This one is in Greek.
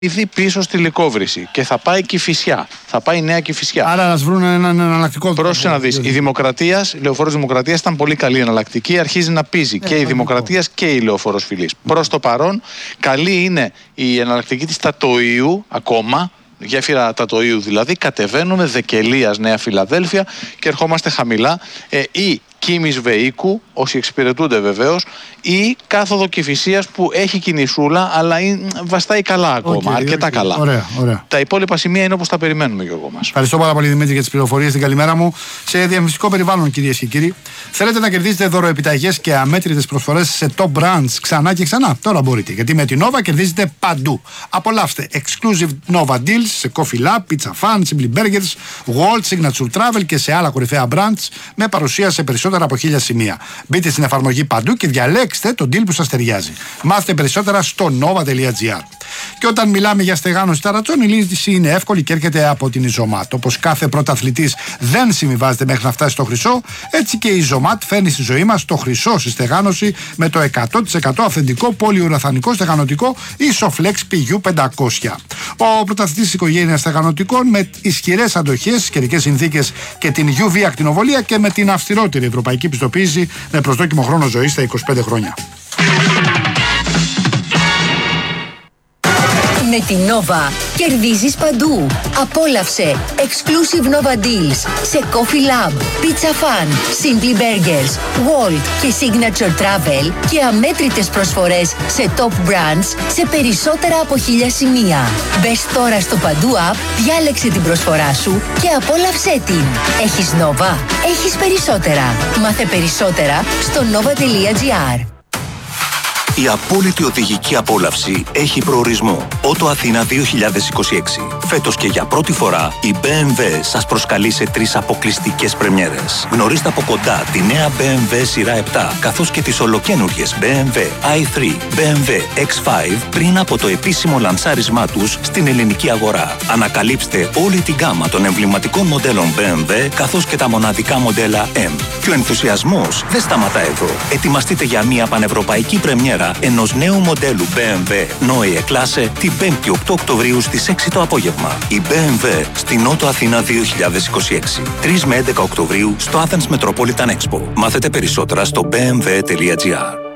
ήδη πίσω στη Λυκόβρηση και θα πάει Κηφισιά. Θα πάει Νέα Κηφισιά. Άρα να βρουν έναν εναλλακτικό. Πρόσεχε να δεις. Η Δημοκρατίας, η Λεωφόρος Δημοκρατίας ήταν πολύ καλή εναλλακτική. Αρχίζει να πίζει και η Δημοκρατίας και η Λεωφόρος Φυλής. Προς το παρόν, καλή είναι η εναλλακτική της Τατοΐου ακόμα. Γέφυρα Τατοΐου δηλαδή. Κατεβαίνουμε Δεκελίας Νέα Φιλαδέλφια και ερχόμαστε χαμηλά. Ή Κίμης Βεΐκου, όσοι εξυπηρετούνται βεβαίως, ή κάθοδο Κηφισίας που έχει κινησούλα, αλλά βαστάει καλά ακόμα, αρκετά καλά. Ωραία. Τα υπόλοιπα σημεία είναι όπως τα περιμένουμε, Γιώργο μας. Ευχαριστώ πάρα πολύ, Δημήτρη, για τις πληροφορίες. Την καλημέρα μου. Σε διαφημιστικό περιβάλλον, κυρίες και κύριοι, θέλετε να κερδίσετε δωροεπιταγές και αμέτρητες προσφορές σε top brands ξανά και ξανά? Τώρα μπορείτε, γιατί με την Nova κερδίζετε παντού. Απολαύστε exclusive Nova deals σε Coffee Lab, Pizza Fan, Simply Burgers, Walt, Signature Travel και σε άλλα κορυφαία brands με παρουσία σε περισσότερα από 1000 σημεία. Μπείτε στην εφαρμογή παντού και διαλέξτε τον deal που σας ταιριάζει. Μάθετε περισσότερα στο nova.gr. Και όταν μιλάμε για στεγάνωση ταρατσών, η λύση είναι εύκολη και έρχεται από την Ιζωμάτ. Όπως κάθε πρωταθλητής δεν συμβιβάζεται μέχρι να φτάσει στο χρυσό, έτσι και η Ιζωμάτ φέρνει στη ζωή μας το χρυσό στη στεγάνωση με το 100% αυθεντικό πολυουραθανικό στεγανοτικό Isoflex PU500. Ο πρωταθλητής της οικογένειας στεγανοτικών με ισχυρές αντοχές, καιρικές συνθήκες και την UV ακτινοβολία και με την αυστηρότερη ευρωπαϊκή πιστοποίηση με προσδόκιμο χρόνο ζωής στα 25 χρόνια. Με την Nova κερδίζεις παντού. Απόλαυσε exclusive Nova deals σε Coffee Lab, Pizza Fan, Simply Burgers, Walt και Signature Travel και αμέτρητες προσφορές σε top brands σε περισσότερα από 1000 σημεία. Μπες τώρα στο Παντού App, διάλεξε την προσφορά σου και απόλαυσέ την. Έχεις Nova, έχεις περισσότερα. Μάθε περισσότερα στο nova.gr. Η απόλυτη οδηγική απόλαυση έχει προορισμό. Ότο Αθήνα 2026. Φέτος και για πρώτη φορά η BMW σας προσκαλεί σε 3 αποκλειστικές πρεμιέρες. Γνωρίστε από κοντά τη νέα BMW σειρά 7, καθώς και τις ολοκαίνουργιες BMW i3, BMW X5 πριν από το επίσημο λανσάρισμά τους στην ελληνική αγορά. Ανακαλύψτε όλη την γκάμα των εμβληματικών μοντέλων BMW, καθώς και τα μοναδικά μοντέλα M. Και ο ενθουσιασμός δεν σταματά εδώ. Ετοιμαστείτε για μια πανευρωπαϊκή πρεμιέρα ενός νέου μοντέλου BMW Neue Klasse την 5η 8 Οκτωβρίου στις 6 το απόγευμα. Η BMW στην Ότο Αθήνα 2026. 3 με 11 Οκτωβρίου στο Athens Metropolitan Expo. Μάθετε περισσότερα στο bmw.gr.